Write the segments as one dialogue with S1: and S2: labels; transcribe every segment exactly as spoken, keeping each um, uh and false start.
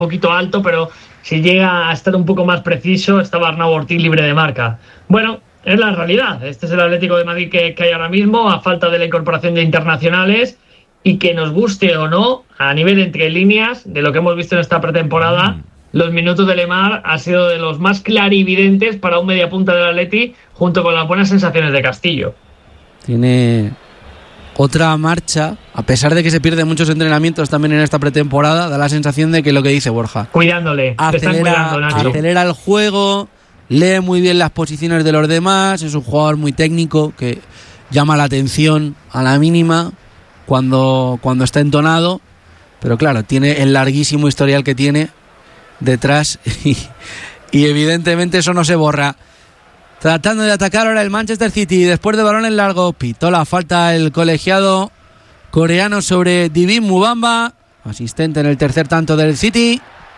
S1: poquito alto, pero si llega a estar un poco más preciso, estaba Arnau Ortiz libre de marca. Bueno, es la realidad. Este es el Atlético de Madrid que, que hay ahora mismo, a falta de la incorporación de internacionales, y que nos guste o no, a nivel entre líneas, de lo que hemos visto en esta pretemporada, mm. los minutos de Lemar ha sido de los más clarividentes para un mediapunta del Atleti, junto con las buenas sensaciones de Castillo.
S2: Tiene otra marcha, a pesar de que se pierden muchos entrenamientos también en esta pretemporada, da la sensación de que lo que dice Borja,
S1: cuidándole,
S2: acelera,
S1: te están cuidando, Nacho.
S2: Acelera el juego, lee muy bien las posiciones de los demás, es un jugador muy técnico que llama la atención a la mínima cuando, cuando está entonado, pero claro, tiene el larguísimo historial que tiene detrás y, y evidentemente eso no se borra. Tratando de atacar ahora el Manchester City, después de balón en largo, pitó la falta el colegiado coreano sobre Divin Mubamba, asistente en el tercer tanto del City.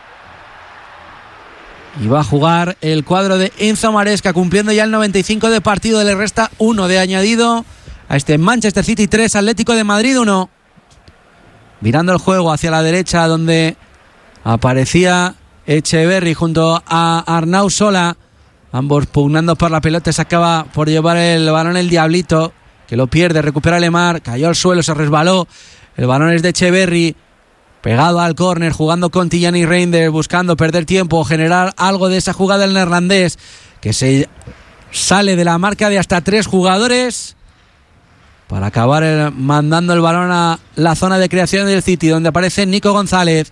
S2: Y va a jugar el cuadro de Enzo Maresca, cumpliendo ya el noventa y cinco de partido, le resta uno de añadido a este Manchester City tres, Atlético de Madrid uno. Mirando el juego hacia la derecha, donde aparecía Echeverri junto a Arnau Sola, ambos pugnando por la pelota. Se acaba por llevar el balón el Diablito, que lo pierde, recupera Lemar, cayó al suelo, se resbaló. El balón es de Echeverri, pegado al córner, jugando con Tijani Reinders, buscando perder tiempo, generar algo de esa jugada del neerlandés, que se sale de la marca de hasta tres jugadores para acabar el, mandando el balón a la zona de creación del City, donde aparece Nico González,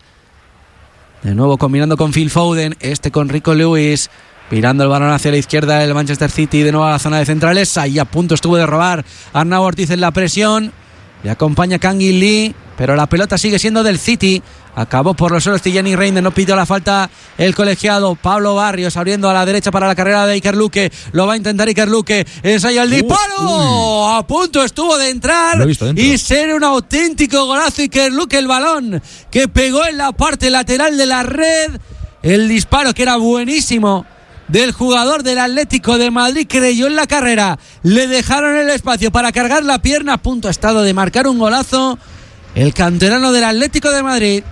S2: de nuevo combinando con Phil Foden, este con Rico Lewis, mirando el balón hacia la izquierda del Manchester City, de nuevo a la zona de centrales. Ahí a punto estuvo de robar Arnau Ortiz en la presión, le acompaña Kangin Lee, pero la pelota sigue siendo del City. Acabó por los suelos Tijani Reinders, no pidió la falta el colegiado. Pablo Barrios abriendo a la derecha para la carrera de Iker Luque, lo va a intentar Iker Luque, ensaya el uh, disparo, uy. A punto estuvo de entrar y ser un auténtico golazo. Iker Luque, el balón que pegó en la parte lateral de la red, el disparo que era buenísimo del jugador del Atlético de Madrid, creyó en la carrera, le dejaron el espacio para cargar la pierna, a punto ha estado de marcar un golazo el canterano del Atlético de Madrid.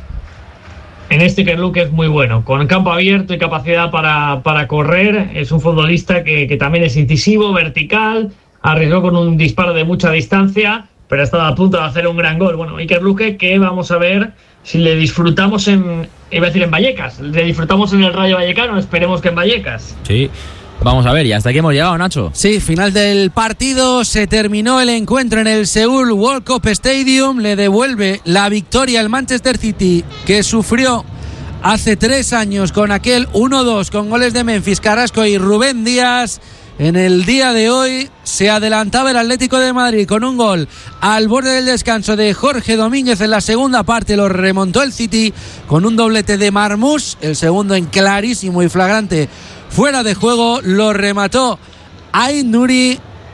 S1: En este Iker Luque es muy bueno, con campo abierto y capacidad para, para correr. Es un futbolista que, que también es incisivo, vertical, arriesgó con un disparo de mucha distancia, pero ha estado a punto de hacer un gran gol. Bueno, Iker Luque, que vamos a ver si le disfrutamos en, iba a decir en Vallecas, le disfrutamos en el Rayo Vallecano, esperemos que en Vallecas.
S3: Sí, vamos a ver, y hasta aquí hemos llegado, Nacho.
S2: Sí, final del partido, se terminó el encuentro en el Seúl World Cup Stadium, le devuelve la victoria al Manchester City, que sufrió hace tres años con aquel uno dos con goles de Memphis, Carrasco y Rubén Díaz. En el día de hoy se adelantaba el Atlético de Madrid con un gol al borde del descanso de Jorge Domínguez en la segunda parte, lo remontó el City con un doblete de Marmoush, el segundo en clarísimo y flagrante fuera de juego, lo remató Aït Nouri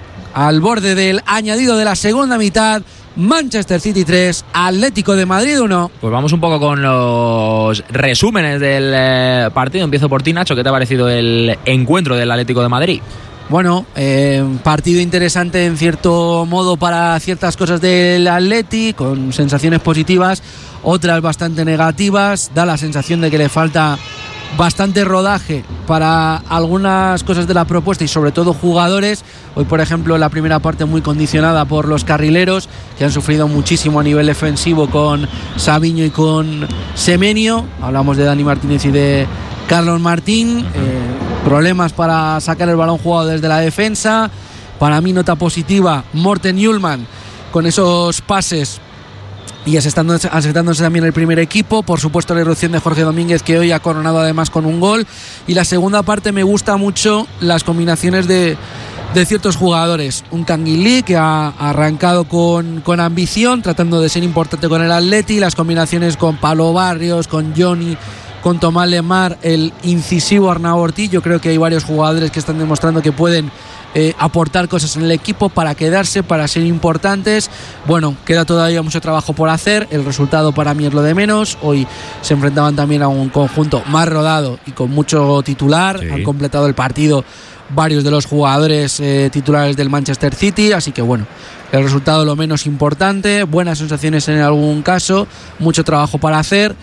S2: al borde del añadido de la segunda mitad. Manchester City tres, Atlético de Madrid uno.
S3: Pues vamos un poco con los resúmenes del eh, partido. Empiezo por ti, Nacho. ¿Qué te ha parecido el encuentro del Atlético de Madrid?
S2: Bueno, eh, partido interesante en cierto modo para ciertas cosas del Atleti, con sensaciones positivas, otras bastante negativas. Da la sensación de que le falta bastante rodaje para algunas cosas de la propuesta y sobre todo jugadores. Hoy, por ejemplo, la primera parte muy condicionada por los carrileros, que han sufrido muchísimo a nivel defensivo con Savinho y con Semenyo. Hablamos de Dani Martínez y de Carlos Martín. Eh, problemas para sacar el balón jugado desde la defensa. Para mí, nota positiva, Morten Hjulmand con esos pases y asentándose, asentándose también el primer equipo. Por supuesto, la irrupción de Jorge Domínguez, que hoy ha coronado además con un gol. Y la segunda parte me gusta mucho las combinaciones de, de ciertos jugadores. Un Kangin Lee que ha arrancado con, con ambición, tratando de ser importante con el Atleti. Las combinaciones con Pablo Barrios, con Johnny, con Tomás Lemar, el incisivo Arnau Ortiz. Yo creo que hay varios jugadores que están demostrando que pueden Eh, aportar cosas en el equipo para quedarse, para ser importantes. Bueno, queda todavía mucho trabajo por hacer. El resultado para mí es lo de menos. Hoy se enfrentaban también a un conjunto más rodado y con mucho titular. Sí. Han completado el partido varios de los jugadores eh, titulares del Manchester City, así que bueno, el resultado lo menos importante. Buenas sensaciones en algún caso, mucho trabajo para hacer.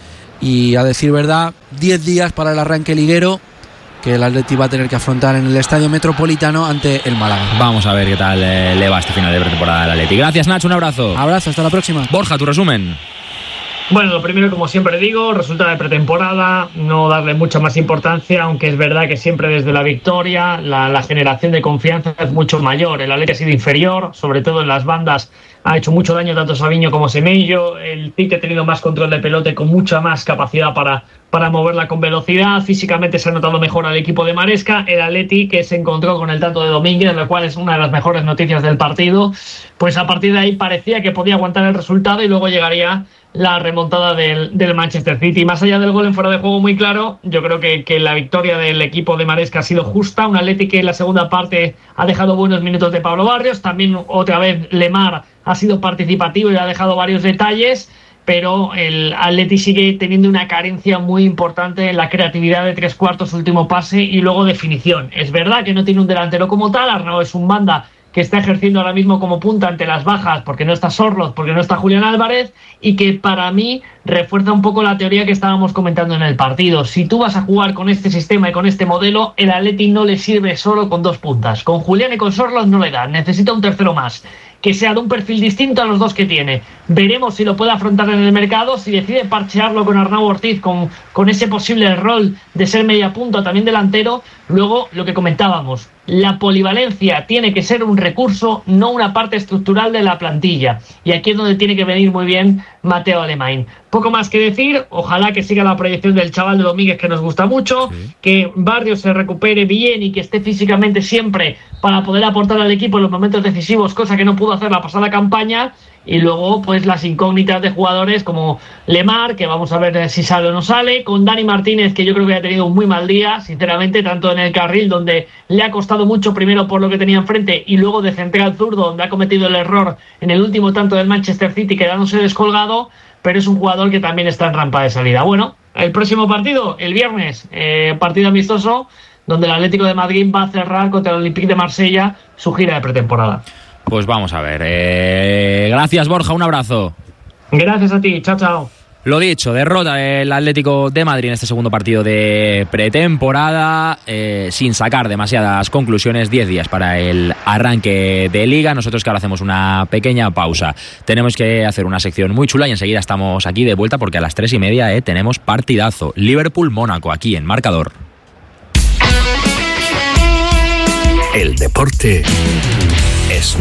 S2: y, a decir verdad, diez días para el arranque liguero que el Atleti va a tener que afrontar en el Estadio Metropolitano ante el Málaga.
S3: Vamos a ver qué tal eh, le va este final de pretemporada al Atleti. Gracias, Nacho, un abrazo.
S2: Abrazo, hasta la próxima.
S3: Borja, tu resumen.
S1: Bueno, lo primero, como siempre digo, resultado de pretemporada, no darle mucha más importancia, aunque es verdad que siempre desde la victoria la, la generación de confianza es mucho mayor. El Atleti ha sido inferior, sobre todo en las bandas, ha hecho mucho daño tanto Savinho como Semedo. El Tite ha tenido más control de pelota y con mucha más capacidad para, para moverla con velocidad. Físicamente se ha notado mejor al equipo de Maresca. El Atleti, que se encontró con el tanto de Domínguez, lo cual es una de las mejores noticias del partido, pues a partir de ahí parecía que podía aguantar el resultado y luego llegaría la remontada del, del Manchester City. Más allá del gol en fuera de juego muy claro, yo creo que, que la victoria del equipo de Maresca ha sido justa. Un Atleti que en la segunda parte ha dejado buenos minutos de Pablo Barrios. También otra vez Lemar ha sido participativo y ha dejado varios detalles, pero el Atleti sigue teniendo una carencia muy importante en la creatividad de tres cuartos, último pase y luego definición. Es verdad que no tiene un delantero como tal. Arnau es un banda que está ejerciendo ahora mismo como punta ante las bajas, porque no está Sorloth, porque no está Julián Álvarez, y que para mí refuerza un poco la teoría que estábamos comentando en el partido. Si tú vas a jugar con este sistema y con este modelo, el Atleti no le sirve solo con dos puntas. Con Julián y con Sorloth no le da, necesita un tercero más, que sea de un perfil distinto a los dos que tiene. Veremos si lo puede afrontar en el mercado, si decide parchearlo con Arnau Ortiz, con, con ese posible rol de ser media punta, también delantero. Luego, lo que comentábamos, la polivalencia tiene que ser un recurso, no una parte estructural de la plantilla. Y aquí es donde tiene que venir muy bien Mateo Alemany. Poco más que decir, ojalá que siga la proyección del chaval de Domínguez, que nos gusta mucho, sí. Que Barrios se recupere bien y que esté físicamente siempre para poder aportar al equipo en los momentos decisivos, cosa que no pudo hacer la pasada campaña. Y luego, pues las incógnitas de jugadores como Lemar, que vamos a ver si sale o no sale, con Dani Martínez, que yo creo que ha tenido un muy mal día, sinceramente, tanto en el carril, donde le ha costado mucho, primero por lo que tenía enfrente, y luego de central zurdo, donde ha cometido el error en el último tanto del Manchester City, quedándose descolgado, pero es un jugador que también está en rampa de salida. Bueno, el próximo partido, el viernes, eh, partido amistoso, donde el Atlético de Madrid va a cerrar contra el Olympique de Marsella su gira de pretemporada.
S3: Pues vamos a ver. Eh, gracias, Borja, un abrazo.
S1: Gracias a ti, chao, chao.
S3: Lo dicho, derrota del Atlético de Madrid en este segundo partido de pretemporada, eh, sin sacar demasiadas conclusiones. Diez días para el arranque de Liga. Nosotros que ahora hacemos una pequeña pausa. Tenemos que hacer una sección muy chula y enseguida estamos aquí de vuelta porque a las tres y media eh, tenemos partidazo. Liverpool-Mónaco aquí en Marcador.
S4: El deporte es